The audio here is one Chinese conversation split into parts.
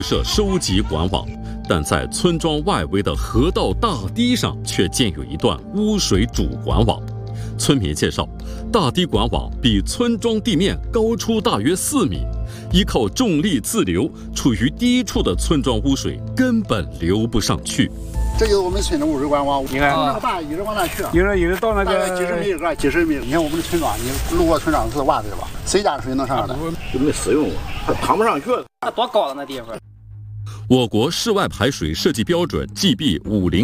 设收集管网，但在村庄外围的河道大堤上却建有一段污水主管网。村民介绍，大堤管网比村庄地面高出大约4米，依靠重力自流，处于低处的村庄污水根本流不上去。 这就是我们村的污水管网， 你看那个大一直往那去， 一直到那个大概几十米一个，几十米。你看我们的村庄，你路过村庄是洼对吧？谁家的水能上来？ 就没使用过，它淌不上去。 它多高的那地方？ 我国室外排水设计标准 GB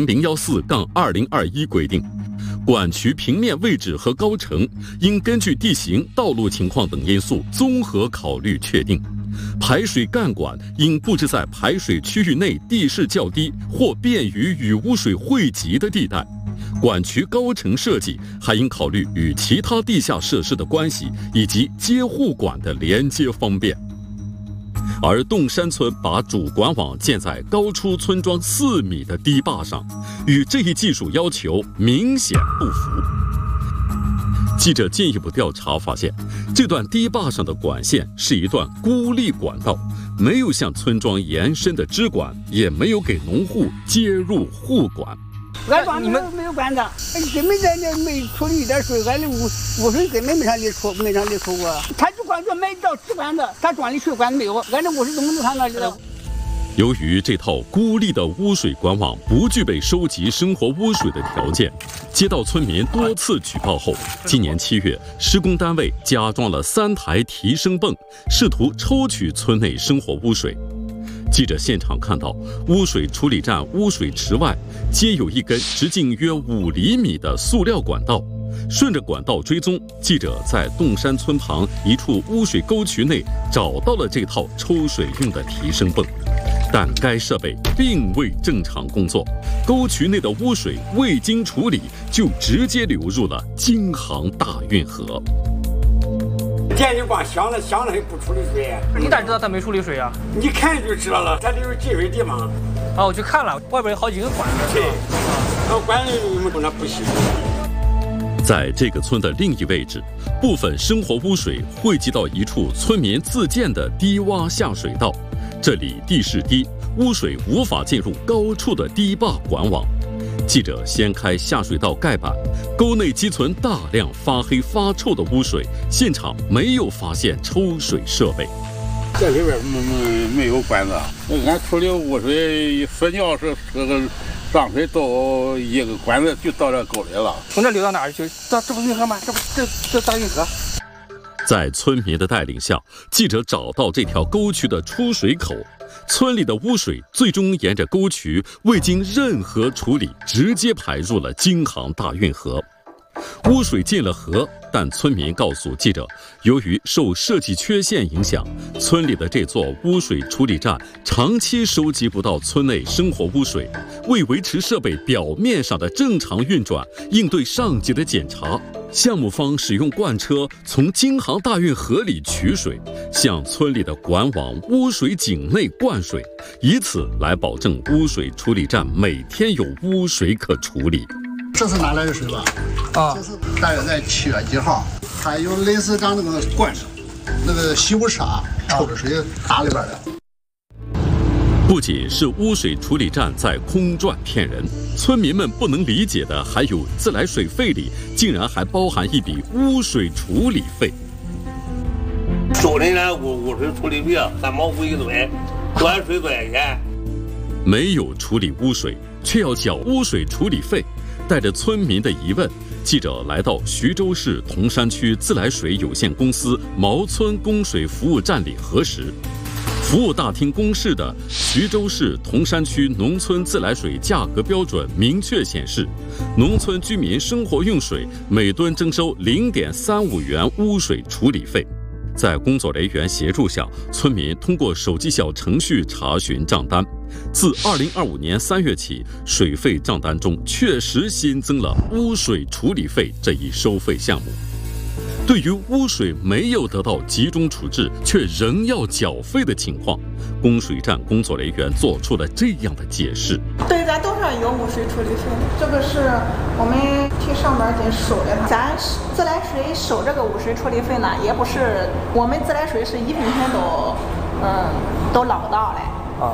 50014-2021规定，管渠平面位置和高程应根据地形、道路情况等因素综合考虑确定。排水干管应布置在排水区域内地势较低或便于与污水汇集的地带。管渠高程设计还应考虑与其他地下设施的关系以及接护管的连接方便。而洞山村把主管网建在高出村庄4米的堤坝上，与这一技术要求明显不符。记者进一步调查发现，这段堤坝上的管线是一段孤立管道，没有向村庄延伸的支管，也没有给农户接入护管。 俺庄里面没有管子，根本在那没处理一点水，俺的污水根本没上里出过。他就光说买到支管子，他庄里水管没有，俺这污水怎么能上那里了？ 由于这套孤立的污水管网不具备收集生活污水的条件，接到村民多次举报后，今年7月，施工单位加装了3台提升泵，试图抽取村内生活污水。记者现场看到，污水处理站污水池外皆有一根直径约5厘米的塑料管道。顺着管道追踪，记者在洞山村旁一处污水沟渠内找到了这套抽水用的提升泵，但该设备并未正常工作，沟渠内的污水未经处理就直接流入了京杭大运河。 电就光想着也不处理水。 你咋知道它没处理水啊？ 你看就知道了，它就是进水地方。 我去看了，外边有好几个管子。 对，那管子我们说那不行。 在这个村的另一位置，部分生活污水汇集到一处村民自建的低洼下水道，这里地势低，污水无法进入高处的堤坝管网。记者掀开下水道盖板，沟内积存大量发黑发臭的污水，现场没有发现抽水设备。 这里边没有管子，俺处理污水说你要是这个上水都一个管子就到这沟里了。 从这流到哪儿去？这不是运河吗？这大运河。 在村民的带领下，记者找到这条沟渠的出水口。村里的污水最终沿着沟渠未经任何处理，直接排入了京杭大运河。污水进了河，但村民告诉记者，由于受设计缺陷影响，村里的这座污水处理站长期收集不到村内生活污水，为维持设备表面上的正常运转，应对上级的检查，项目方使用罐车从京杭大运河里取水，向村里的管网污水井内灌水，以此来保证污水处理站每天有污水可处理。 这是哪来的水吧？这是大约在7月几号，还有类似咱那个罐子，那个洗污车抽的水打里边的。 不仅是污水处理站在空转骗人，村民们不能理解的还有自来水费里竟然还包含一笔污水处理费。 收人家污水处理费3毛5一吨，端水多少钱？ 没有处理污水，却要缴污水处理费。带着村民的疑问，记者来到徐州市铜山区自来水有限公司毛村供水服务站里核实。服务大厅公示的徐州市铜山区农村自来水价格标准明确显示，农村居民生活用水每吨征收0.35元污水处理费。在工作人员协助下，村民通过手机小程序查询账单。自2025年3月起，水费账单中确实新增了污水处理费这一收费项目。对于污水没有得到集中处置却仍要缴费的情况，供水站工作人员做出了这样的解释： 对，咱都上有污水处理费，这个是我们去上班得收的。咱自来水收这个污水处理费呢，也不是我们自来水是1分钱都捞不到嘞。